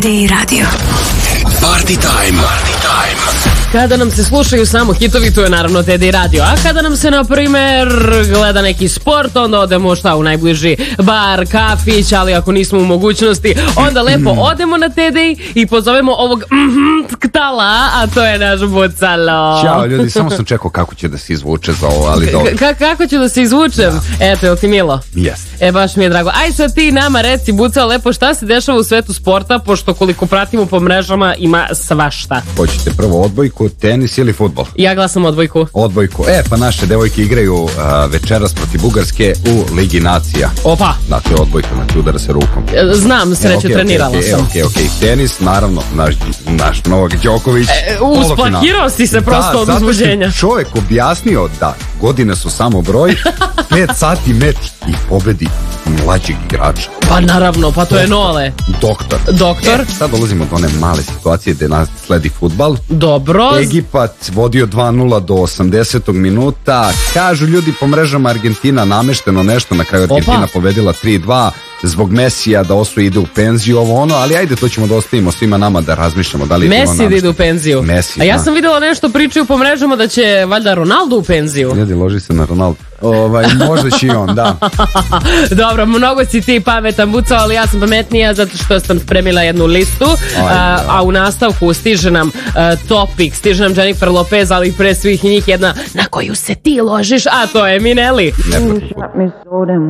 TDI Radio. Party time. Kada nam se slušaju samo hitovi, to je naravno TDI Radio. A kada nam se, na primer, gleda neki sport, onda odemo u najbliži bar, kafić, ali ako nismo u mogućnosti, onda lepo odemo na TDI i pozovemo ovog ktala, a to je naš Bucalo. Ćao ljudi, samo sam čekao kako će da se izvuče za ovo, ali dobro. Kako ću da se izvučem? Eto, je li ti milo? Jeste. Baš mi je drago. Aj sad ti nama reci, Bucalo, lepo šta se dešava u svetu sporta, pošto koliko pratimo po mrežama ima svašta. Hoćete prvo odbojku, tenis ili fudbal? Ja glasam odbojku. Odbojku. Pa naše devojke igraju večeras protiv Bugarske u Ligi nacija. Opa! Dakle, odbojka, znači udara se rukom. Znam, sreću, trenirala sam. Ok. Tenis, naravno, naš Novak Đoković. Usplakirao si se prosto od uzbuđenja. Zato što čovjek objasnio da godine su samo broj, 5 sati meč i pobedi mlađeg igrača. Pa naravno, pa to je Nole. Doktor. Sad dolazimo do one male situacije gde nas sledi fudbal. Dobro. Egipat vodio 2-0 do 80. minuta. Kažu ljudi po mrežama Argentina namešteno nešto, na kraju Argentina pobedila 3-2 zbog Mesija da osvoji ide u penziju, ovo ono, ali ajde, to ćemo da ostavimo svima nama da razmišljamo da li je Messi da ide u penziju. Messi, a ja sam videla nešto, pričaju po mrežama da će valjda Ronaldo u penziju. Ljudi, loži se na Ronaldo. Možda će i on, da. Dobro, mnogo si ti pametan, Bucao, ali ja sam pametnija zato što sam spremila jednu listu, a u nastavku stiže nam topik, stiže nam Jennifer Lopez, ali pre svih njih jedna na koju se ti ložiš, a to je Minelli.